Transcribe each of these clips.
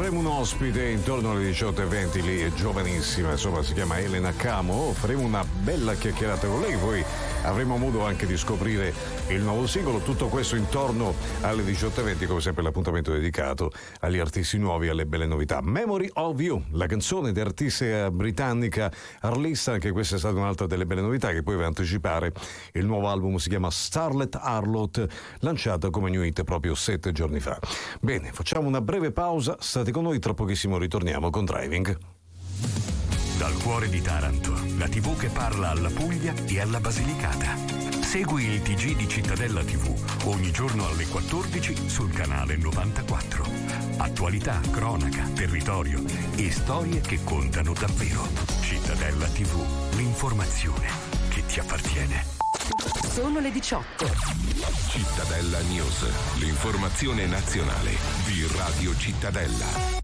avremo un ospite intorno alle 18:20, lì è giovanissima, insomma si chiama Elena Camo, faremo una bella chiacchierata con lei, poi avremo modo anche di scoprire il nuovo singolo, tutto questo intorno alle 18:20, come sempre l'appuntamento dedicato agli artisti nuovi e alle belle novità. Memory of You, la canzone di artista britannica Arlissa, anche questa è stata un'altra delle belle novità che poi va a anticipare il nuovo album, si chiama Starlet Harlot, lanciato come new hit proprio 7 giorni fa. Bene, facciamo una breve pausa, state con noi, tra pochissimo ritorniamo con Driving. Dal cuore di Taranto, la TV che parla alla Puglia e alla Basilicata. Segui il TG di Cittadella TV ogni giorno alle 14 sul canale 94. Attualità, cronaca, territorio e storie che contano davvero. Cittadella TV, l'informazione che ti appartiene. Sono le 18. Cittadella News, l'informazione nazionale di Radio Cittadella.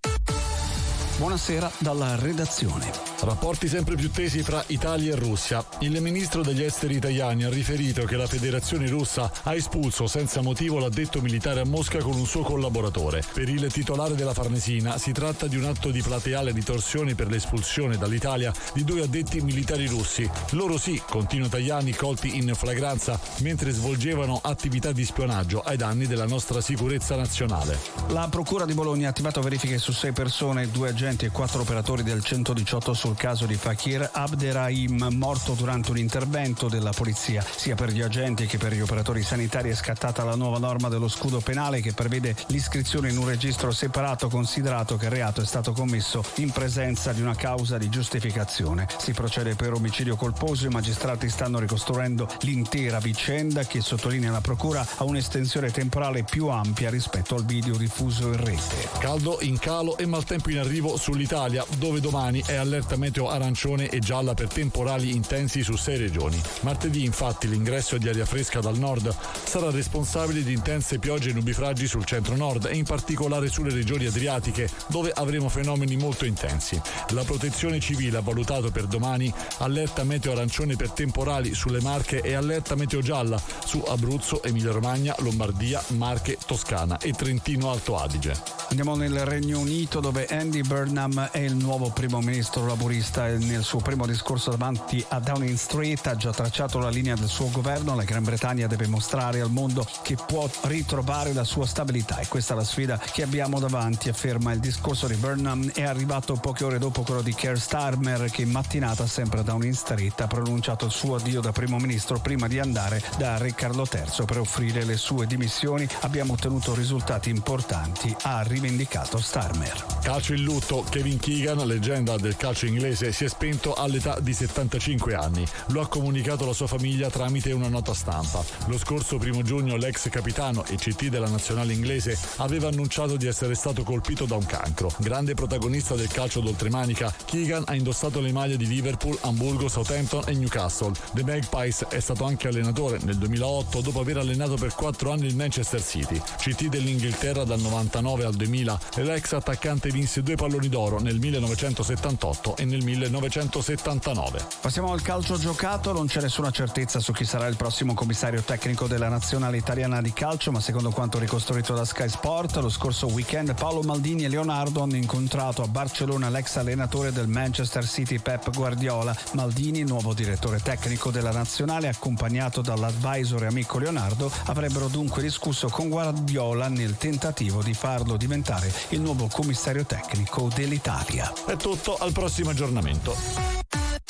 Buonasera dalla redazione. Rapporti sempre più tesi fra Italia e Russia. Il ministro degli esteri italiani ha riferito che la Federazione Russa ha espulso senza motivo l'addetto militare a Mosca con un suo collaboratore. Per il titolare della Farnesina si tratta di un atto di plateale ritorsione per l'espulsione dall'Italia di 2 addetti militari russi. Loro sì, continua Tajani, colti in flagranza mentre svolgevano attività di spionaggio ai danni della nostra sicurezza nazionale. La Procura di Bologna ha attivato verifiche su 6 persone, 2 agenti e 4 operatori del 118 sul caso di Fakir Abderrahim, morto durante un intervento della polizia. Sia per gli agenti che per gli operatori sanitari è scattata la nuova norma dello scudo penale che prevede l'iscrizione in un registro separato, considerato che il reato è stato commesso in presenza di una causa di giustificazione. Si procede per omicidio colposo, i magistrati stanno ricostruendo l'intera vicenda che, sottolinea la Procura, ha un'estensione temporale più ampia rispetto al video diffuso in rete. Caldo in calo e maltempo in arrivo sull'Italia, dove domani è allerta meteo arancione e gialla per temporali intensi su 6 regioni. Martedì, infatti, l'ingresso di aria fresca dal nord sarà responsabile di intense piogge e nubifragi sul centro-nord e in particolare sulle regioni adriatiche, dove avremo fenomeni molto intensi. La Protezione Civile ha valutato per domani allerta meteo arancione per temporali sulle Marche e allerta meteo gialla su Abruzzo, Emilia-Romagna, Lombardia, Marche, Toscana e Trentino Alto Adige. Andiamo nel Regno Unito, dove Andy Burnham è il nuovo primo ministro laburista e nel suo primo discorso davanti a Downing Street ha già tracciato la linea del suo governo. La Gran Bretagna deve mostrare al mondo che può ritrovare la sua stabilità e questa è la sfida che abbiamo davanti, afferma. Il discorso di Burnham è arrivato poche ore dopo quello di Keir Starmer, che in mattinata sempre a Downing Street ha pronunciato il suo addio da primo ministro prima di andare da Re Carlo III per offrire le sue dimissioni. Abbiamo ottenuto risultati importanti, ha rivendicato Starmer. Calcio in lutto, Kevin Keegan, leggenda del calcio inglese, si è spento all'età di 75 anni. Lo ha comunicato la sua famiglia tramite una nota stampa. Lo scorso 1 giugno l'ex capitano e CT della nazionale inglese aveva annunciato di essere stato colpito da un cancro. Grande protagonista del calcio d'oltremanica, Keegan ha indossato le maglie di Liverpool, Amburgo, Southampton e Newcastle. The Magpies è stato anche allenatore nel 2008 dopo aver allenato per 4 anni il Manchester City. CT dell'Inghilterra dal 99 al 2000 e l'ex attaccante vinse 2 palloni d'oro nel 1978 e nel 1979. Passiamo al calcio giocato. Non c'è nessuna certezza su chi sarà il prossimo commissario tecnico della nazionale italiana di calcio, ma secondo quanto ricostruito da Sky Sport, lo scorso weekend Paolo Maldini e Leonardo hanno incontrato a Barcellona l'ex allenatore del Manchester City Pep Guardiola. Maldini, nuovo direttore tecnico della nazionale, accompagnato dall'advisor e amico Leonardo, avrebbero dunque discusso con Guardiola nel tentativo di farlo diventare il nuovo commissario tecnico dell'Italia. È tutto, al prossimo aggiornamento.